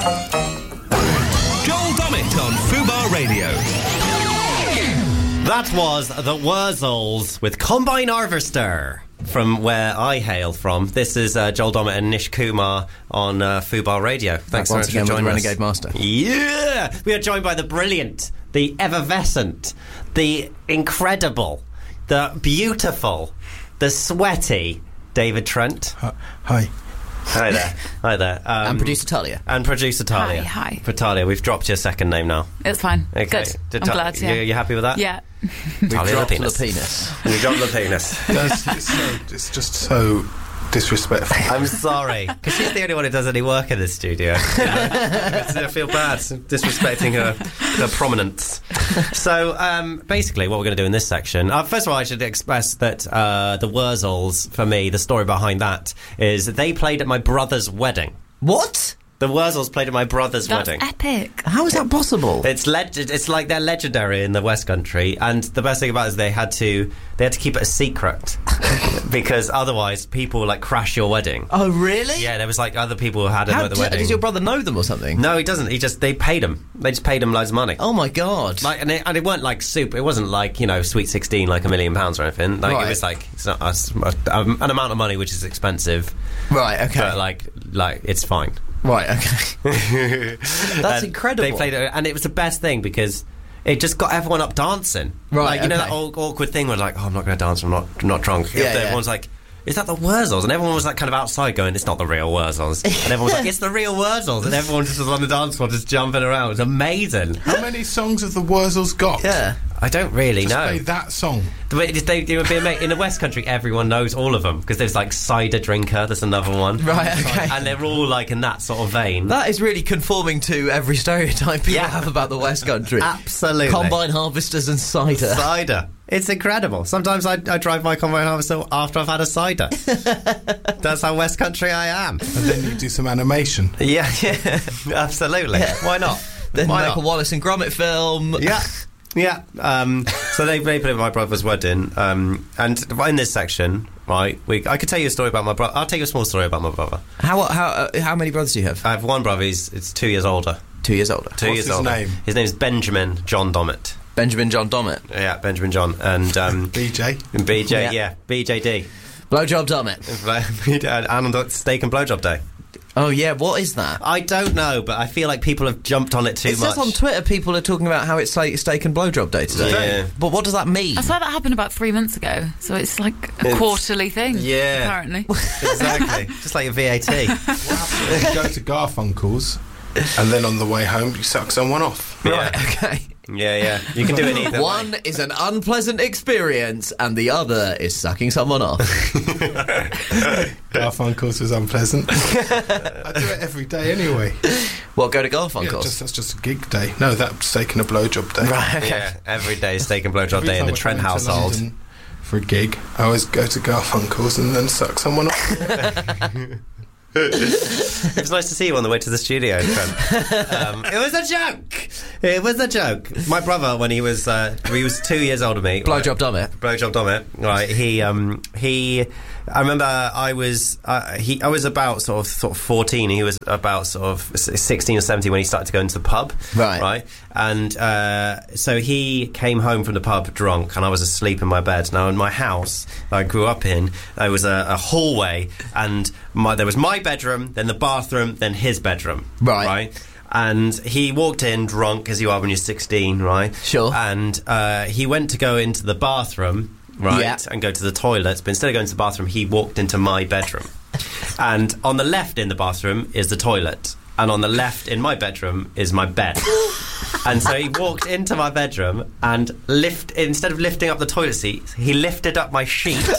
Joel Dommett on Fubar Radio. That was the Wurzels with Combine Harvester from where I hail from. This is Joel Dommett and Nish Kumar on Fubar Radio. Thanks so much for joining us. Renegade Master. Yeah! We are joined by the brilliant, the effervescent, the incredible, the beautiful, the sweaty David Trent. Hi. Hi there. Hi there. And producer Talia. And producer Talia. Hi. For Talia, we've dropped your second name now. It's fine. Okay. Good. I'm glad, yeah. You happy with that? Yeah. We've Talia dropped the penis. We dropped the penis. It's just so disrespectful. I'm sorry, because she's the only one who does any work in this studio. I feel bad disrespecting her prominence. So, basically, what we're going to do in this section... first of all, I should express that the Wurzels, for me, the story behind that is that they played at my brother's wedding. What? The Wurzels played at my brother's wedding. That's epic. How is that possible? It's like they're legendary in the West Country, and the best thing about it is they had to keep it a secret because otherwise people would crash your wedding. Oh, really? Yeah, there was other people who had him at the wedding. Did your brother know them or something? No, he doesn't. They paid him. They just paid him loads of money. Oh my god! And it weren't super. It wasn't Sweet 16, $1 million or anything. Right. It was it's not an amount of money which is expensive. Right. Okay. But it's fine. Right, okay. That's incredible. They played it, and it was the best thing because it just got everyone up dancing. Right, you know that old awkward thing where oh, I'm not going to dance, I'm not drunk. Yeah, Everyone's like, is that the Wurzels? And everyone was kind of outside going, it's not the real Wurzels. And everyone was like, it's the real Wurzels. And everyone just was on the dance floor just jumping around. It was amazing. How many songs have the Wurzels got? Yeah. I don't really Just know. play that song. They would be in the West Country, everyone knows all of them because there's Cider Drinker, there's another one. Right, okay. And they're all in that sort of vein. That is really conforming to every stereotype people have about the West Country. Absolutely. Combine harvesters and cider. Cider. It's incredible. Sometimes I drive my combine harvester after I've had a cider. That's how West Country I am. And then you do some animation. Yeah, absolutely. Yeah. Why not? Then Why make not? a Wallace and Gromit film. Yeah. Yeah, so they played at my brother's wedding, and in this section, right, I could tell you a story about my brother. I'll tell you a small story about my brother. How many brothers do you have? I have one brother. It's 2 years older. 2 years older. What's his name? His name is Benjamin John Dommett. Benjamin John Dommett. Yeah, Benjamin John and BJ. BJ. Yeah. BJD. Blowjob Dommett. And on steak and blowjob day. Oh yeah, what is that? I don't know, but I feel like people have jumped on it too It much. says on Twitter people are talking about how it's steak and blowjob day today. Yeah. But what does that mean? I saw that happen about 3 months ago, so it's a quarterly thing. Yeah. Apparently. Exactly. Just like your VAT. You go to Garfunkel's, and then on the way home you suck someone off. Right, okay. Yeah. You can do it either One is an unpleasant experience, and the other is sucking someone off. Garfunkel's is unpleasant. I do it every day anyway. What, go to Yeah, Garfunkel's? that's just a gig day. No, that's taking a blowjob day. Right, okay. Yeah, every day is steak and blowjob Every day in time the I Trent come into household. London for a gig, I always go to Garfunkel's and then suck someone off. It was nice to see you on the way to the studio, Trent. It was a joke. It was a joke. My brother, when he was 2 years older than me, Blowjob Dommett. Blowjob Dommett. Right. He. I remember I was about sort of 14. He was about sort of 16 or 17 when he started to go into the pub. Right. And so he came home from the pub drunk, and I was asleep in my bed. Now in my house that I grew up in, there was a hallway, and there was my bedroom, then the bathroom, then his bedroom. Right. And he walked in drunk, as you are when you're 16, right? Sure. And he went to go into the bathroom, right, Yeah. and go to the toilet. But instead of going to the bathroom, he walked into my bedroom. And on the left in the bathroom is the toilet. And on the left in my bedroom is my bed. And so he walked into my bedroom and instead of lifting up the toilet seat, he lifted up my sheet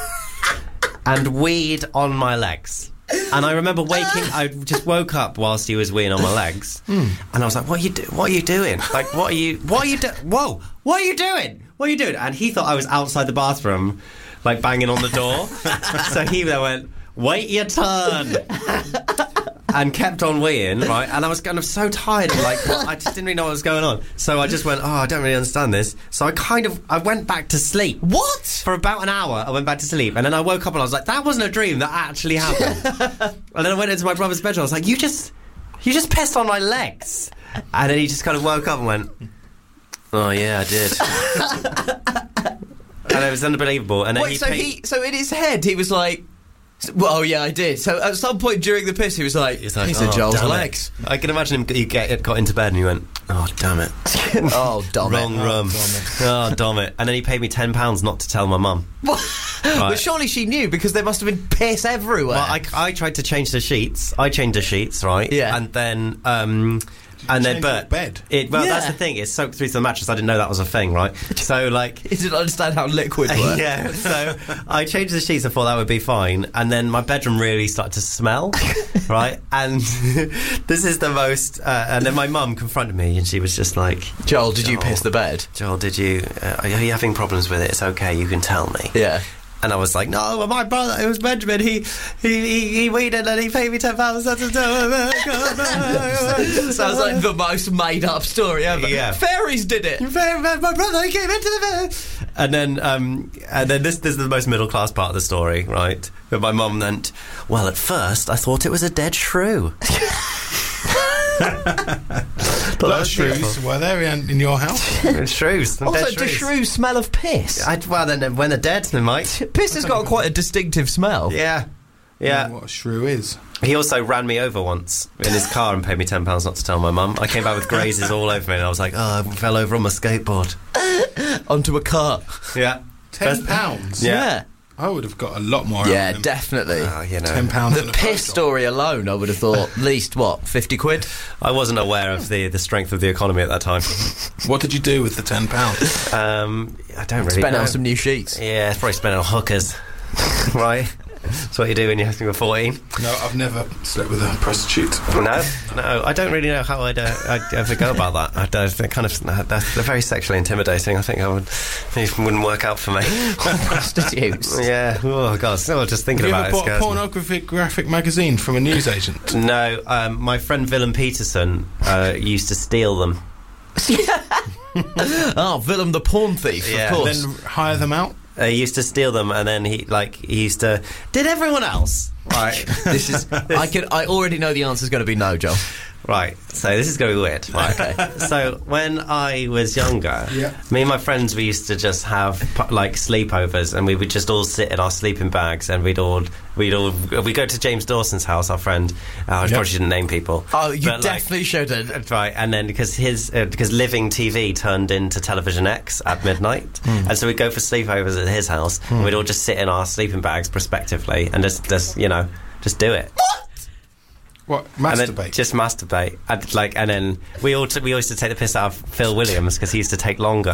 and weed on my legs. And I remember I just woke up whilst he was weeing on my legs, and I was like, "What are you doing? Like, what are you doing? Whoa, what are you doing? What are you doing?" And he thought I was outside the bathroom, like banging on the door. So he then went, "Wait your turn," and kept on weeing, right? And I was kind of so tired, and I just didn't really know what was going on. So I just went, "Oh, I don't really understand this." So I went back to sleep. What? For about an hour, I went back to sleep, and then I woke up and I was like, that wasn't a dream, that actually happened. And then I went into my brother's bedroom, I was like, you just you just pissed on my legs. And then he just kind of woke up and went, oh, yeah, I did. And it was unbelievable. And then Wait, so in his head, he was like, well, yeah, I did. So at some point during the piss, he was like, these are Joel's legs. I can imagine him, he got into bed and he went, oh, damn it. Oh, damn it. Wrong room. Oh, damn it. And then he paid me £10 not to tell my mum. But surely she knew, because there must have been piss everywhere. Well, I tried to change the sheets. I changed the sheets, right? Yeah. And then... bed. That's the thing. It soaked through to the mattress. I didn't know that was a thing, right? So, like, he didn't understand how liquid worked. Yeah. So I changed the sheets. I thought that would be fine. And then my bedroom really started to smell, right? And this is the most. And then my mum confronted me, and she was just like, "Joel, did you piss the bed? Joel, did you? Are you having problems with it? It's okay. You can tell me." Yeah. And I was like, no, my brother, it was Benjamin, he weeded and he paid me £10. Sounds like the most made-up story ever. Yeah. Fairies did it. My brother, he came into the bed. And then this is the most middle-class part of the story, right? But my mum went, well, at first, I thought it was a dead shrew. Shrews, were there in your house? Shrews. Also, do shrews smell of piss? Then when they're dead, they might. Piss has got quite a distinctive smell. Yeah. I don't know what a shrew is. He also ran me over once in his car and paid me £10 not to tell my mum. I came back with grazes all over me and I was like, oh, I fell over on my skateboard. Onto a car. Yeah. £10? Yeah. I would have got a lot more out Yeah, of him. definitely. £10. The piss story alone, I would have thought, at least, £50? I wasn't aware of the strength of the economy at that time. What did you do with the £10? I don't really Spent know. on some new sheets. Yeah, it's probably spent on hookers. Right? That's what you do when you're 14. No, I've never slept with a prostitute. No, I don't really know how I'd ever go about that. They're very sexually intimidating. I think it wouldn't work out for me. Prostitutes. Yeah. Oh God. Still just thinking Have you about ever it. bought a pornographic magazine from a newsagent? No. My friend Willem Peterson used to steal them. Oh, Willem the porn thief, Yeah. of course. Then hire them out? He used to steal them, and then he used to. Did everyone else? Right. This is. I already know the answer's going to be no, Joel. Right. So this is going to be weird. Right. Okay. So when I was younger, me and my friends, we used to just have like sleepovers, and we would just all sit in our sleeping bags, and we'd go to James Dawson's house, our friend. I probably shouldn't name people. Oh, you definitely shouldn't. Right. And then because Living TV turned into Television X at midnight, and so we'd go for sleepovers at his house, and we'd all just sit in our sleeping bags prospectively, and just do it. What? Masturbate? Then just masturbate. And then we used to take the piss out of Phil Williams because he used to take longer.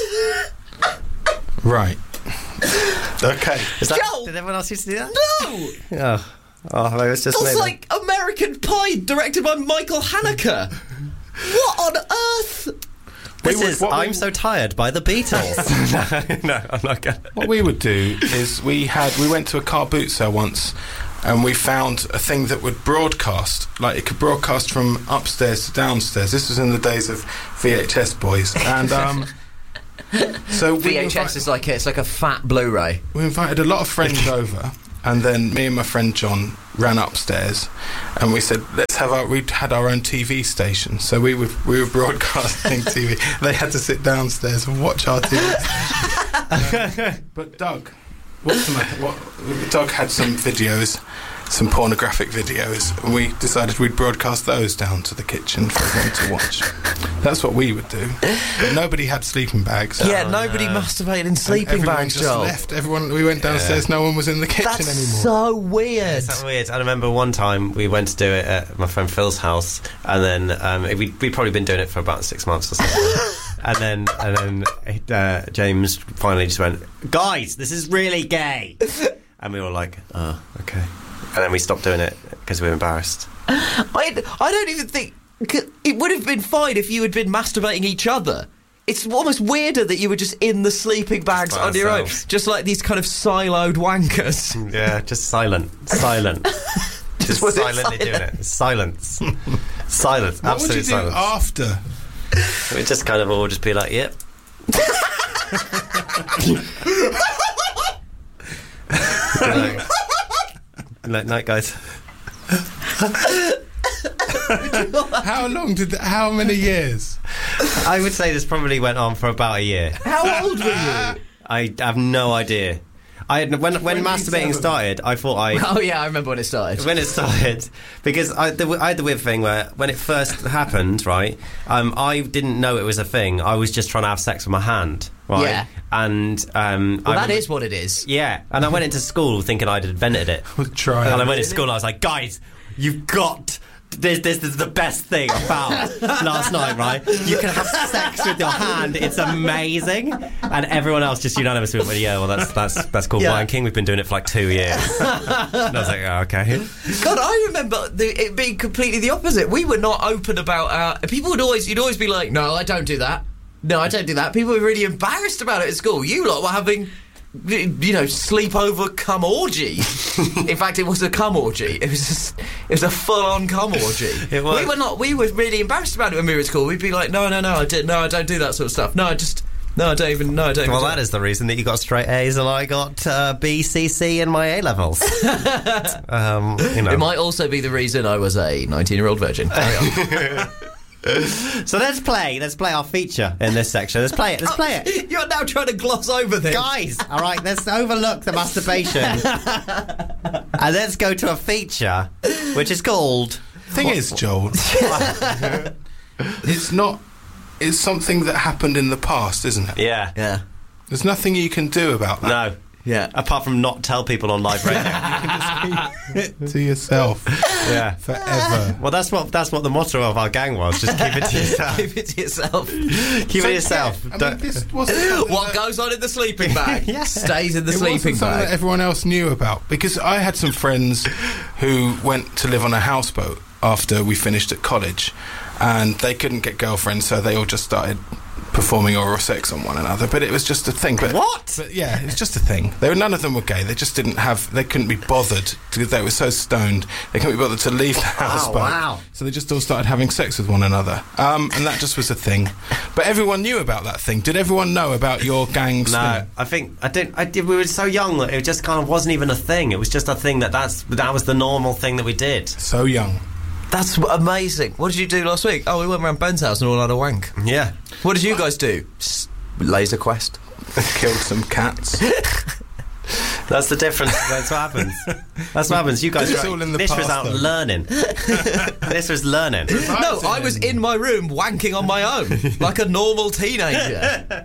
Right. Okay. Joel! Did everyone else used to do that? No! Oh, it was just That's like American Pie, directed by Michael Haneke. What on earth? I'm So Tired by the Beatles. No, I'm not going to. What we would do is we went to a car boot sale once, and we found a thing that would broadcast, like it could broadcast from upstairs to downstairs. This was in the days of VHS, boys. And so VHS is like it's like a fat Blu-ray. We invited a lot of friends over, and then me and my friend John ran upstairs, and we said, we'd had our own TV station, so we were broadcasting TV. They had to sit downstairs and watch our TV station. But Doug, Doug had some videos, some pornographic videos, and we decided we'd broadcast those down to the kitchen for them to watch. That's what we would do. But nobody had sleeping bags. Yeah, nobody masturbated in sleeping bags, Joel. Left. We went downstairs, no one was in the kitchen That's anymore. So weird. That's weird. I remember one time we went to do it at my friend Phil's house, and then we'd probably been doing it for about 6 months or something. And then James finally just went, "Guys, this is really gay," and we were like, "Oh, okay." And then we stopped doing it because we were embarrassed. I don't even think it would have been fine if you had been masturbating each other. It's almost weirder that you were just in the sleeping bags on your own, just like these kind of siloed wankers. Yeah, just silent. Just silently doing it. Silence. Silence. What Absolute would you do silence. after? We'd just kind of all just be like, "Yep." Night, guys. How many years? I would say this probably went on for about a year. How old were you? I have no idea. When masturbating started, I thought Oh yeah, I remember when it started. When it started, because I had the weird thing where when it first happened, right, I didn't know it was a thing. I was just trying to have sex with my hand, right? Yeah. And that is what it is. Yeah, and I went into school thinking I'd invented it. Try. And I went to school and I was like, guys, you've got... This is the best thing I found last night, right? You can have sex with your hand. It's amazing. And everyone else just unanimously went, yeah, well, that's called wanking. We've been doing it for like 2 years. And I was like, oh, okay. God, I remember it being completely the opposite. We were not open about people you'd always be like, no, I don't do that. No, I don't do that. People were really embarrassed about it at school. You lot were having... sleepover cum orgy. In fact, it was a cum orgy. It was a full-on cum orgy. It was. We were really embarrassed about it when we were at school. We'd be like, no, I don't do that sort of stuff. I don't even. Well, that is the reason that you got straight A's and I got B, C, C in my A levels. It might also be the reason I was a 19-year-old virgin. Carry on. So let's play our feature in this section. Let's play it. You're now trying to gloss over this. Guys, all right, let's overlook the masturbation. And let's go to a feature which is called... Thing is, Joel, it's something that happened in the past, isn't it? Yeah. There's nothing you can do about that. No. Yeah. Apart from not tell people on live radio. You can just keep it to yourself. Yeah. Forever. Well, that's what the motto of our gang was. Just keep it to yourself. Keep it to yourself. Keep it to yourself. Yeah, I mean, this wasn't What goes on in the sleeping bag stays in the sleeping wasn't something bag. that everyone else knew about, because I had some friends who went to live on a houseboat after we finished at college, and they couldn't get girlfriends, so they all just started performing oral sex on one another. But it was just a thing. But yeah, it's just a thing. None of them were gay. They just they couldn't be bothered, because they were so stoned they couldn't be bothered to leave the houseboat. Wow. So they just all started having sex with one another, and that just was a thing. But everyone knew about that thing. Did everyone know about your gang's No, thing? I think we were so young that it just kind of wasn't even a thing. It was just a thing that was the normal thing that we did. So young. That's amazing. What did you do last week? Oh, we went around Ben's house and all had a wank. Yeah. What did you guys do? Laser Quest. Killed some cats. That's the difference. That's what happens. That's what happens. You guys It's all in the This was past, out though. learning. This was learning. No, I was in my room wanking on my own, like a normal teenager.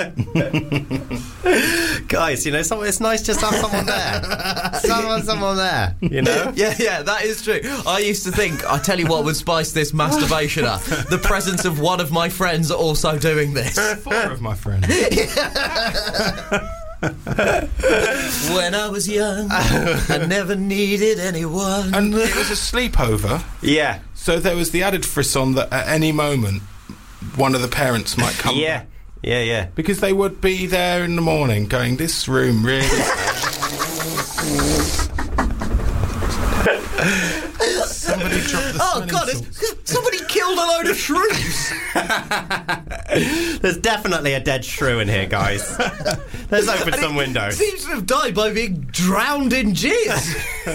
Guys, it's nice just to have someone there. Someone there, you know? Yeah, that is true. I used to think, I tell you what would spice this masturbation up. The presence of one of my friends also doing this. 4 of my friends. When I was young, I never needed anyone. And it was a sleepover, Yeah. so there was the added frisson that at any moment one of the parents might come Yeah. back. Yeah. Because they would be there in the morning going, this room really... Somebody dropped the Oh smelling God! salts. Somebody killed a load of shrews. There's definitely a dead shrew in here, guys. Let's open some windows. Seems to have died by being drowned in jizz.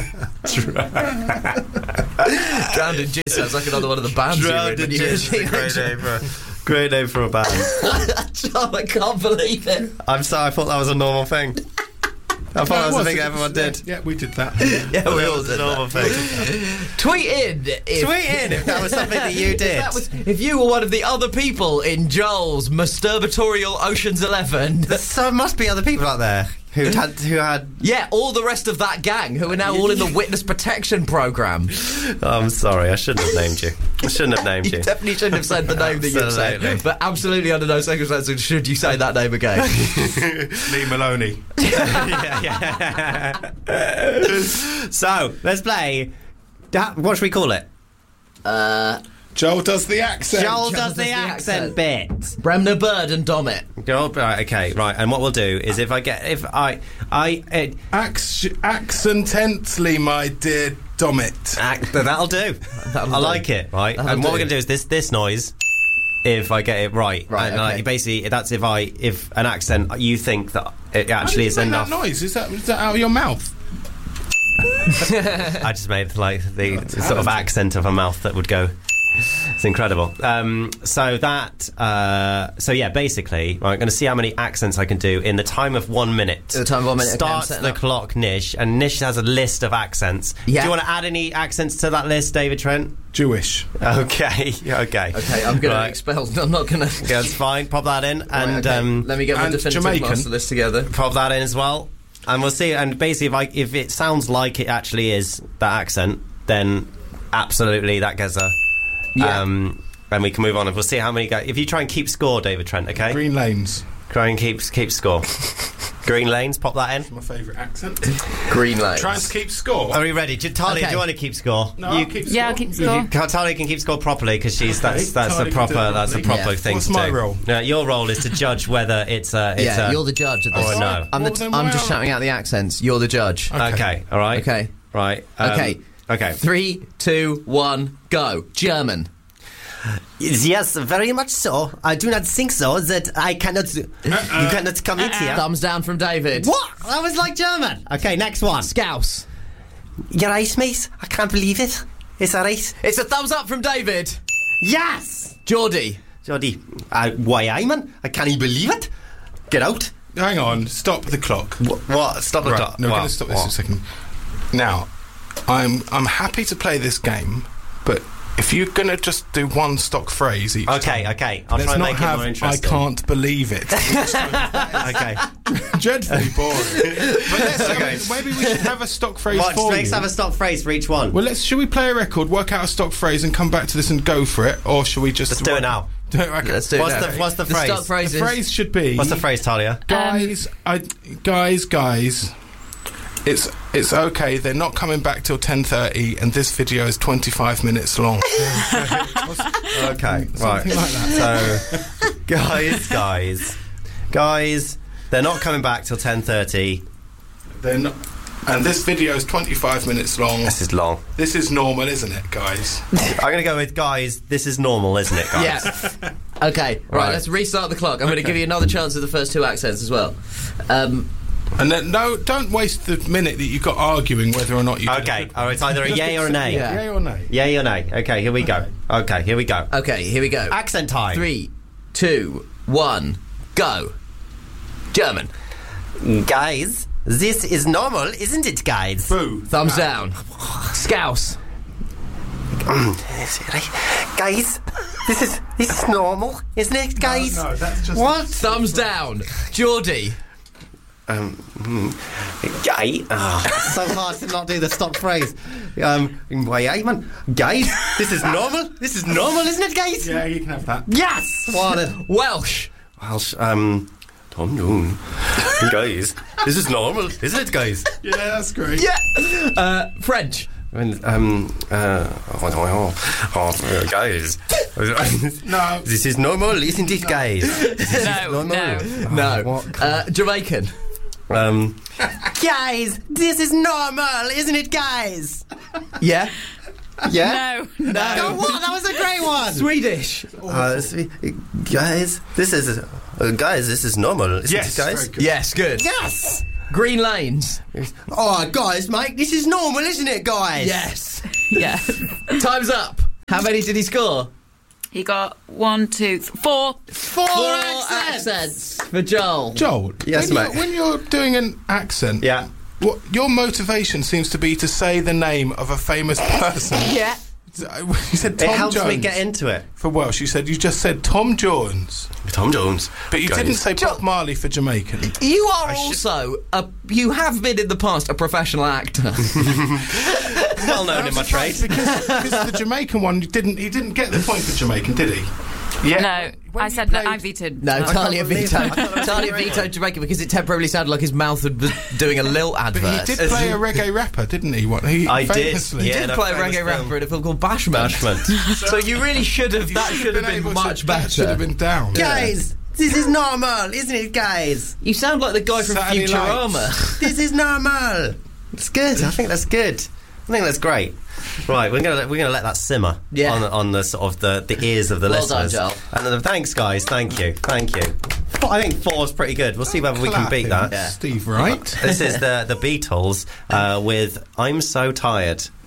Drowned in jizz sounds like another one of the bands you were in when you were a teenager. Great name for a band. John, I can't believe it. I'm sorry, I thought that was a normal thing. I thought that was a thing everyone did. Yeah, we did that. Yeah, we all It's did a normal that. thing. Tweet in. If that was something that you did. If you were one of the other people in Joel's masturbatorial Ocean's 11. So must be other people out there who had. Yeah, all the rest of that gang who are now all in the witness protection program. I'm sorry, I shouldn't have named you. I shouldn't have named You you. definitely shouldn't have said the name that you've said. Absolutely. But absolutely under no circumstances should you say that name again. Lee Maloney. Yeah. So let's play. What should we call it? Joel does the accent. Joel does the accent bit. Bremner Bird and Domit. Oh, right, okay, right. And what we'll do is Accentently, my dear Domit. that'll do. I like it, right? That'll and what do. we're gonna do is this noise. If I get it right, Right, and okay. basically that's if an accent you think that it actually is How do you enough. make that noise? Is that out of your mouth? I just made like the sort of accent of a mouth that would go. It's incredible. So yeah, basically, I'm going to see how many accents I can do in the time of 1 minute. The time of 1 minute. Starts the clock, Nish, and Nish has a list of accents. Yeah. Do you want to add any accents to that list, David Trent? Jewish. Okay. Okay, I'm going to expel. I'm not going to. Yeah, that's fine. Pop that in, and let me get my definitive Jamaican. master list together. pop that in as well, and we'll see. And basically, if it sounds like it actually is that accent, then absolutely that gets a. Yeah. And we can move on, and we'll see how many go. If you try and keep score, David Trent, okay? Green Lanes. Try and keep score. Green Lanes, pop that in. My favourite accent. Green Lanes. Trying to keep score. Are we ready? Talia, Okay. do you want to keep score? No, I'll keep score. Yeah, I'll keep score. Talia can keep score properly because that's Talia a can proper do it properly. Yeah. thing What's to my do. role? Your role is to judge whether it's a. You're the judge of this. Oh, no. I'm Well, just shouting out the accents. You're the judge. Okay. All right. Okay. Right. Okay. Okay. 3, 2, 1, go. German. Yes, very much so. I do not think so. That I cannot. You cannot come in here. Thumbs down from David. What? That was like German. Okay, next one. Scouse. You're right, mate. I can't believe it. It's alright. It's a thumbs up from David. Yes! Geordie. Jody, why I, man? I can't even believe it. Get out. Hang on, stop the clock. What? Stop the Right, clock. no, we're What? going to stop this What? a second. Now, I'm happy to play this game, but if you're going to just do one stock phrase each Okay, time, okay. I'll let's try and not make it have more I interesting. can't believe it. Okay. Dreadfully boring. But Okay. maybe we should have a stock phrase What? for Let's you. have a stop phrase for each one. Well, should we play a record, work out a stock phrase, and come back to this and go for it, or should we just? Let's do it now. Do it, okay. Let's do What's it the now. what's the phrase? stock phrase The is... phrase should be. What's the phrase, Talia? Guys, guys. It's okay. They're not coming back till 10:30, and this video is 25 minutes long. Okay, right. Something like that. So, guys, they're not coming back till 10:30. They're not. And this video is 25 minutes long. This is long. This is normal, isn't it, guys? I'm going to go with guys. This is normal, isn't it, guys? Yeah. Okay, right, let's restart the clock. I'm going to give you another chance at the first two accents as well. And then, no, don't waste the minute that you've got arguing whether or not you. Okay. Oh, it's either a yay or a nay. Yeah. Yay or nay? Yay or nay. Okay, here we go. Okay, here we go. Okay, here we go. Accent time. 3, 2, 1, go. German. Guys, this is normal, isn't it, guys? Boo. Thumbs down. Scouse. Guys, this is normal, isn't it, guys? No, that's just. What? Thumbs down. Geordie. Guy. So hard to not do the stock phrase. Why, man? Guys, this is normal. This is normal, isn't it, guys? Yeah, you can have that. Yes. What? Welsh. Welsh. Tom Noon. Guys, this is normal, isn't it, guys? Yeah, that's great. Yeah. French. Guys. No. This is normal, isn't it, guys? This is No, normal. No. What? Jamaican. Guys, this is normal, isn't it, guys? Yeah. Yeah. No. Oh, what? That was a great one. Swedish. Guys, this is normal, isn't Yes, it, guys? very good. Yes, good. Yes. Green Lanes. Oh, guys, mate, this is normal, isn't it, guys? Yes. Yeah. Time's up. How many did he score? He got 1, 2, 4. Four accents for Joel. Joel. Yes, when mate. When you're doing an accent. Yeah. What your motivation seems to be to say the name of a famous person. Yeah. You said Tom It helps Jones. me get into it. For Welsh, you just said Tom Jones, Tom Jones. but you Guys. didn't say Bob Marley for Jamaican. You are also you have been in the past a professional actor. Well known in my trade. because the Jamaican one, he didn't get the point for Jamaican, did he? Yeah. No, When I you said no. played- I vetoed. No, Talia believe vetoed. it. I thought it was Talia great. vetoed Jamaican because it temporarily sounded like his mouth was doing a Lilt But advert. he did play a reggae rapper, didn't he? I did, famously. yeah. He in did a play a famous reggae film. rapper in a film called Bashment. Bashment. So you really should have. You That should have been able much to, better. That should have been down. Guys, this is normal, isn't it, guys? You sound like the guy from Saturday Futurama. This is normal. It's good. I think that's good. I think that's great. Right, we're gonna let that simmer. Yeah. On the sort of the ears of the Well done, listeners. Joel. And then, thanks, guys. Thank you. I think 4's pretty good. We'll see whether we can beat that. Steve Wright. This is the Beatles with I'm So Tired.